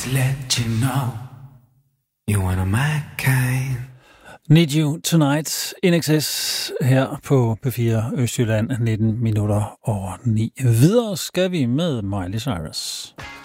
Let you know you are my kind. Need You Tonight, INXS her på P4 Østjylland, 19 minutter over 9. Videre skal vi med Miley Cyrus.